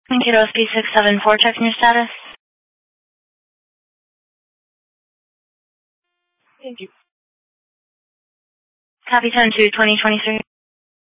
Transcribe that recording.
Kiddos P674, checking your status. Thank you. Copy 10-2, 2023.